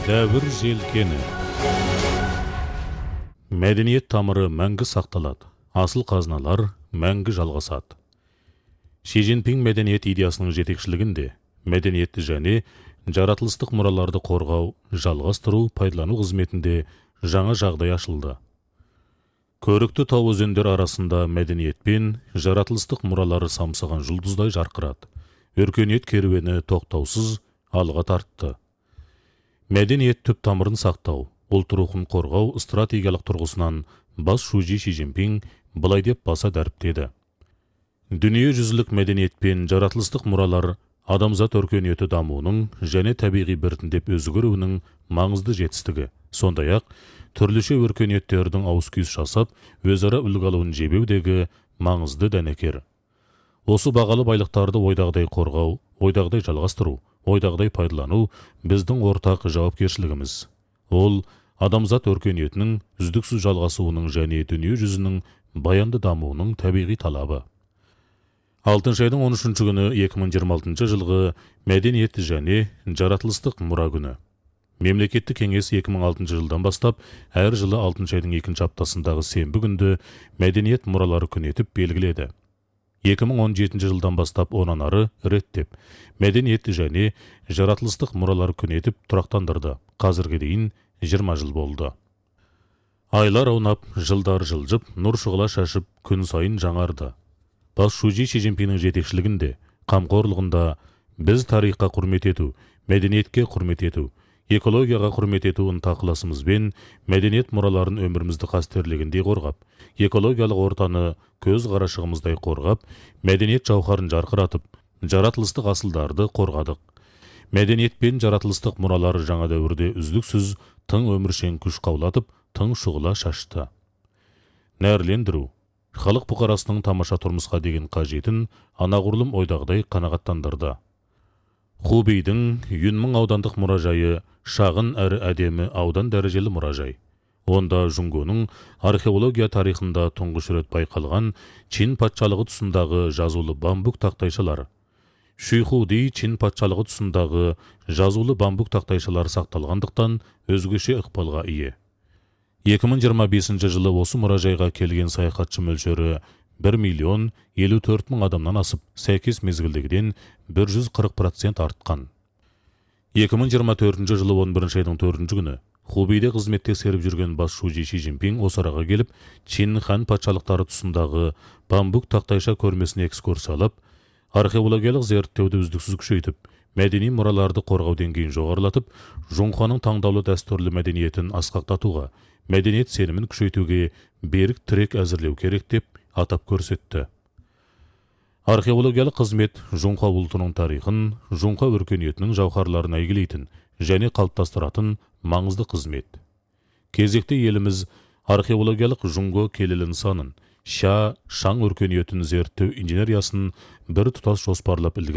Дәуір желкені. Мәдениет тамыры мәңгі сақталады, асыл қазыналар мәңгі жалғасады. Ши Цзиньпин мәдениет идеясының жетекшілігінде мәдениетті және жаратылыстық мұраларды қорғау, жалғастыру, пайдалану қызметінде жаңа жағдай ашылды. Көрікті тау өзендер арасында мәдениет пен жаратылыстық мұралары самсаған жұлдыздай жарқырады. Өркениет керуені тоқтаусыз алға тартты. Мәдениет түп тамырын сақтау, ұлт рухын қорғау стратегиялық тұрғысынан бас шужи Ши Цзиньпин былай деп баса дәріптеді. Дүние жүзілік мәдениет пен жаратылыстық мұралар адамзат өркениеті дамуының және табиғи біртіндеп өзгеруінің маңызды жетістігі. Сондай-ақ, түрліше өркениеттердің ауыс-күйіс жасап, өзара үлгі алуын жебеудегі маңызды дәнекер. Осы бағалы байлықтарды ойдағыдай қорғау, ойдағыдай жалғастыру, ойдағыдай пайдалану біздің ортақ жауапкершілігіміз. Ол адамзат өркениетінің үздіксіз жалғасуының және дүние жүзінің баянды дамуының табиғи талабы. 6 айдың 13 күні 2026 жылғы мәдениет және жаратылыстық мұра күні. Мемлекеттік кеңес 2006 жылдан бастап әр жылы 6 айдың 2 аптасындағы сенбі күнді мәдениет мұралары күні етіп белгіледі. 2017 жылдан бастап онан ары реттеп, мәдениет және жаратылыстық мұралары күні етіп тұрақтандырды. Қазірге дейін 20 жыл болды. Айлар аунап, жылдар жылжып, нұр шұғыла шашып, күн сайын жаңарды. Бас шужи Ши Цзиньпиннің жетекшілігінде, қамқорлығында біз тарихқа құрмет ету, мәдениетке құрмет ету, экологияға құрмет ету ынтақыласымызбен мәдениет мұраларын өмірімізді қастерлегендей қорғап, экологиялық ортаны көз қарашығымыздай қорғап, мәдениет жауһарын жарқыратып, жаратылыстық асылдарды қорғадық. Мәдениет пен жаратылыстық мұралары жаңа дәуірде үздіксіз тың өміршең күш қаулатып, тың шұғыла шашты. Нәрлендіру, халық бұқарасының тамаша тұрмысқа деген қажетін анағұрлым ойдағыдай қанағаттандырды. Хубейдің Юнмың аудандық мұражайы шағын әрі әдемі аудан дәрежелі мұражай. Онда Жұңгоның археология тарихында тұңғыш рет байқалған Чин патшалығы тұсындағы жазулы бамбук тақтайшалар. Шүйхуди Чин патшалығы тұсындағы жазулы бамбук тақтайшалар сақталғандықтан өзгеше ықпалға ие. 2025 жылы осы мұражайға келген саяхатшы мөлшері 1.054.000 адамнан асып, сәйкес мезгілдегіден 140% артқан. 2024 жылы 11 айдың 4 күні Хубейде қызметте серіп жүрген бас шужи Ши Цзиньпин осы араға келіп, Чин хан патшалықтары тұсындағы бамбук тақтайша көрмесіне экскурсиялап, археологиялық зерттеуді үздіксіз күшейтіп, мәдени мұраларды қорғау деңгейін жоғарылатып, Жоңханың таңдаулы дәстүрлі мәдениетін асқақтатуға, мәдениет сенімін күшейтуге берік тірек әзірлеу керек деп атап көрсетті. Археологиялық қызмет Жоңқа ұлтының тарихын, Жоңқа өркениетінің жауһарларын әйгілейтін және қалыптастыратын маңызды қызмет. Кезекте еліміз археологиялық Жұңго келелі нысанын, Ша, Шаң өркениетін зерттеу инженериясын бір тұтас жоспарлап